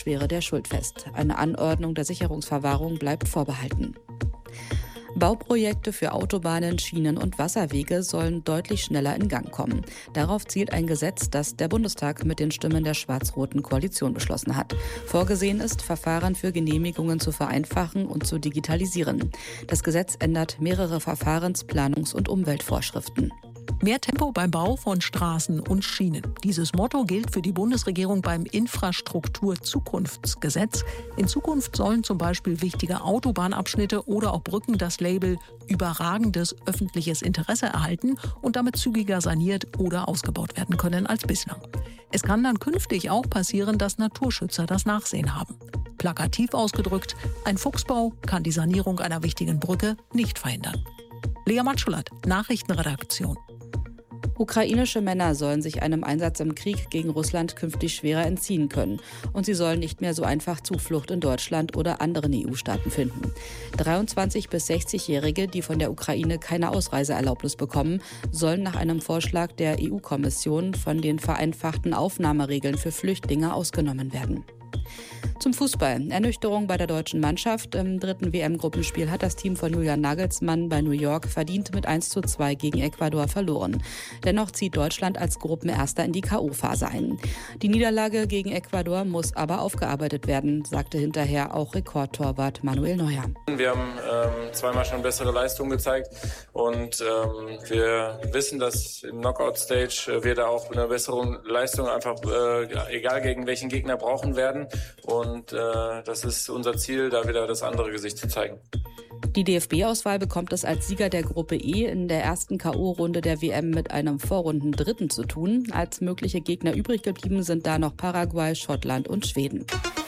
Schwere der Schuld fest. Eine Anordnung der Sicherungsverwahrung bleibt vorbehalten. Bauprojekte für Autobahnen, Schienen und Wasserwege sollen deutlich schneller in Gang kommen. Darauf zielt ein Gesetz, das der Bundestag mit den Stimmen der schwarz-roten Koalition beschlossen hat. Vorgesehen ist, Verfahren für Genehmigungen zu vereinfachen und zu digitalisieren. Das Gesetz ändert mehrere Verfahrens-, Planungs- und Umweltvorschriften. Mehr Tempo beim Bau von Straßen und Schienen. Dieses Motto gilt für die Bundesregierung beim Infrastrukturzukunftsgesetz. In Zukunft sollen zum Beispiel wichtige Autobahnabschnitte oder auch Brücken das Label überragendes öffentliches Interesse erhalten und damit zügiger saniert oder ausgebaut werden können als bislang. Es kann dann künftig auch passieren, dass Naturschützer das Nachsehen haben. Plakativ ausgedrückt, ein Fuchsbau kann die Sanierung einer wichtigen Brücke nicht verhindern. Lea Matschulat, Nachrichtenredaktion. Ukrainische Männer sollen sich einem Einsatz im Krieg gegen Russland künftig schwerer entziehen können. Und sie sollen nicht mehr so einfach Zuflucht in Deutschland oder anderen EU-Staaten finden. 23- bis 60-Jährige, die von der Ukraine keine Ausreiseerlaubnis bekommen, sollen nach einem Vorschlag der EU-Kommission von den vereinfachten Aufnahmeregeln für Flüchtlinge ausgenommen werden. Zum Fußball. Ernüchterung bei der deutschen Mannschaft. Im 3. WM-Gruppenspiel hat das Team von Julian Nagelsmann bei New York verdient mit 1:2 gegen Ecuador verloren. Dennoch zieht Deutschland als Gruppenerster in die K.O.-Phase ein. Die Niederlage gegen Ecuador muss aber aufgearbeitet werden, sagte hinterher auch Rekordtorwart Manuel Neuer. Wir haben zweimal schon bessere Leistungen gezeigt und wir wissen, dass im Knockout-Stage wir da auch eine bessere Leistung einfach, egal gegen welchen Gegner, brauchen werden. Und das ist unser Ziel, da wieder das andere Gesicht zu zeigen. Die DFB-Auswahl bekommt es als Sieger der Gruppe E in der ersten K.O.-Runde der WM mit einem Vorrundendritten zu tun. Als mögliche Gegner übrig geblieben sind da noch Paraguay, Schottland und Schweden.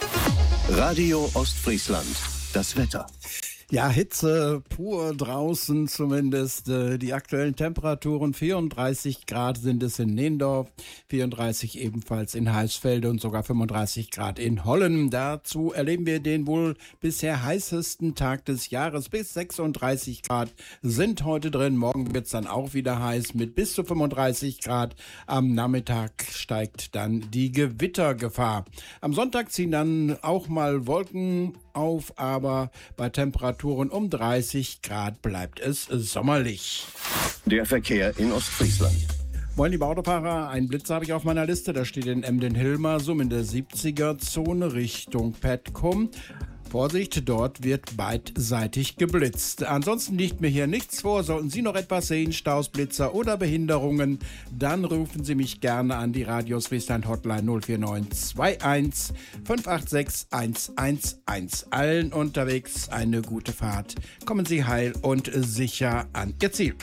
Radio Ostfriesland, das Wetter. Ja, Hitze pur draußen zumindest. Die aktuellen Temperaturen 34 Grad sind es in Neendorf, 34 ebenfalls in Heisfelde und sogar 35 Grad in Hollen. Dazu erleben wir den wohl bisher heißesten Tag des Jahres. Bis 36 Grad sind heute drin. Morgen wird es dann auch wieder heiß mit bis zu 35 Grad. Am Nachmittag steigt dann die Gewittergefahr. Am Sonntag ziehen dann auch mal Wolken auf, aber bei Temperaturen um 30 Grad bleibt es sommerlich. Der Verkehr in Ostfriesland. Moin, liebe Autofahrer, einen Blitz habe ich auf meiner Liste. Da steht in Emden-Hilmersum in der 70er-Zone Richtung Petkum. Vorsicht, dort wird beidseitig geblitzt. Ansonsten liegt mir hier nichts vor. Sollten Sie noch etwas sehen, Staus, Blitzer oder Behinderungen, dann rufen Sie mich gerne an die Radio Friesland Hotline 04921 586 111. Allen unterwegs eine gute Fahrt. Kommen Sie heil und sicher an Ihr Ziel.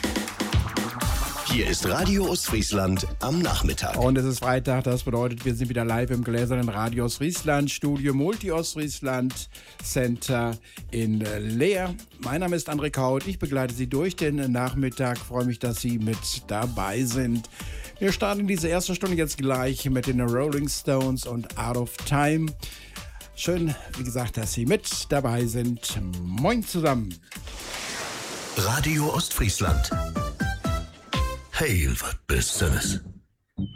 Hier ist Radio Ostfriesland am Nachmittag. Und es ist Freitag, das bedeutet, wir sind wieder live im gläsernen Radio Ostfriesland Studio Multi Ostfriesland Center in Leer. Mein Name ist André Kaut, ich begleite Sie durch den Nachmittag, freue mich, dass Sie mit dabei sind. Wir starten diese erste Stunde jetzt gleich mit den Rolling Stones und Out of Time. Schön, wie gesagt, dass Sie mit dabei sind. Moin zusammen. Radio Ostfriesland. Heil, wat bist du?